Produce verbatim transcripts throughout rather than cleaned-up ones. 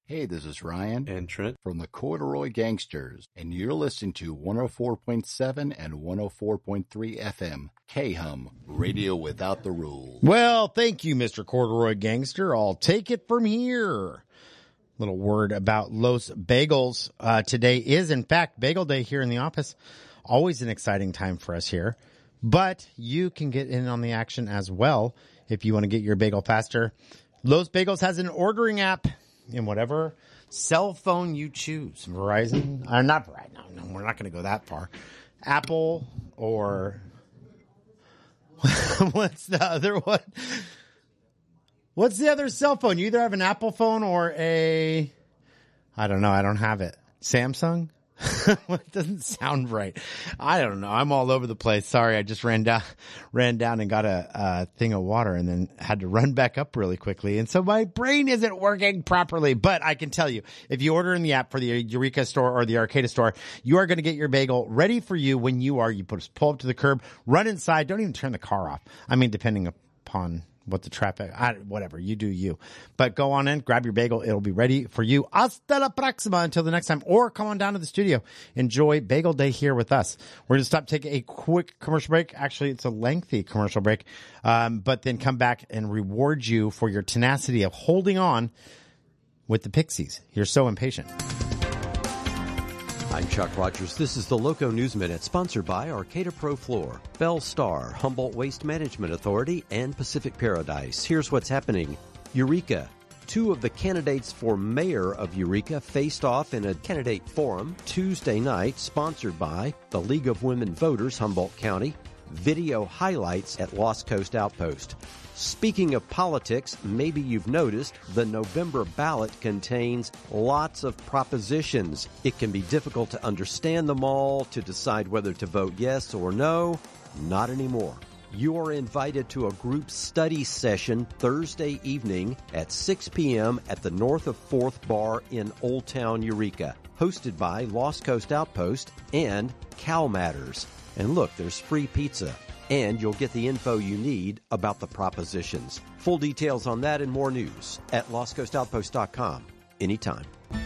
Hey, this is Ryan and Trent from the Corduroy Gangsters, and you're listening to one oh four point seven and one oh four point three F M, K-Hum, Radio Without the Rules. Well, thank you, Mister Corduroy Gangster. I'll take it from here. Little word about Los Bagels. Uh, today is, in fact, Bagel Day here in the office. Always an exciting time for us here. But you can get in on the action as well if you want to get your bagel faster. Los Bagels has an ordering app in whatever cell phone you choose. Verizon, uh, not Verizon. No, no, we're not going to go that far. Apple or what's the other one? What's the other cell phone? You either have an Apple phone or a, I don't know. I don't have it. Samsung? It doesn't sound right. I don't know. I'm all over the place. Sorry. I just ran down, ran down and got a, a thing of water and then had to run back up really quickly. And so my brain isn't working properly, but I can tell you, if you order in the app for the Eureka store or the Arcata store, you are going to get your bagel ready for you when you are. You put, pull up to the curb, run inside. Don't even turn the car off. I mean, depending upon what the traffic, I, whatever, you do you. But go on in, grab your bagel. It'll be ready for you. Hasta la próxima until the next time. Or come on down to the studio. Enjoy Bagel Day here with us. We're going to stop, take a quick commercial break. Actually, it's a lengthy commercial break. Um, but then come back and reward you for your tenacity of holding on with the Pixies. You're so impatient. I'm Chuck Rogers. This is the Loco News Minute, sponsored by Arcata Pro Floor, Bell Star, Humboldt Waste Management Authority, and Pacific Paradise. Here's what's happening. Eureka. Two of the candidates for mayor of Eureka faced off in a candidate forum Tuesday night, sponsored by the League of Women Voters, Humboldt County. Video highlights at Lost Coast Outpost. Speaking of politics, maybe you've noticed the November ballot contains lots of propositions. It can be difficult to understand them all, to decide whether to vote yes or no. Not anymore. You are invited to a group study session Thursday evening at six p.m. at the North of fourth Bar in Old Town, Eureka, hosted by Lost Coast Outpost and Cal Matters. And look, there's free pizza. And you'll get the info you need about the propositions. Full details on that and more news at lost coast outpost dot com anytime.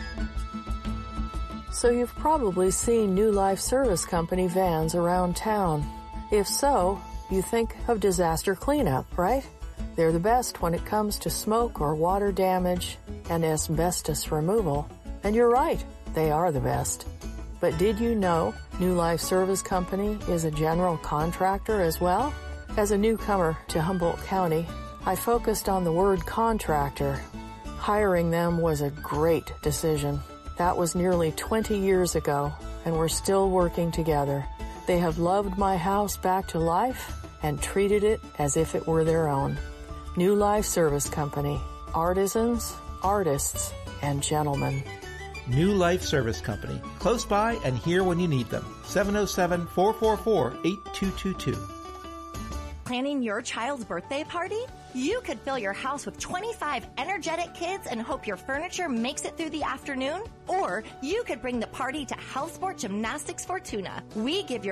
So you've probably seen New Life Service Company vans around town. If so, you think of disaster cleanup, right? They're the best when it comes to smoke or water damage and asbestos removal. And you're right, they are the best. But did you know New Life Service Company is a general contractor as well? As a newcomer to Humboldt County, I focused on the word contractor. Hiring them was a great decision. That was nearly twenty years ago, and we're still working together. They have loved my house back to life and treated it as if it were their own. New Life Service Company. Artisans, artists, and gentlemen. New Life Service Company. Close by and here when you need them. seven oh seven, four four four, eight two two two. Planning your child's birthday party? You could fill your house with twenty-five energetic kids and hope your furniture makes it through the afternoon. Or you could bring the party to Health Sport Gymnastics Fortuna. We give your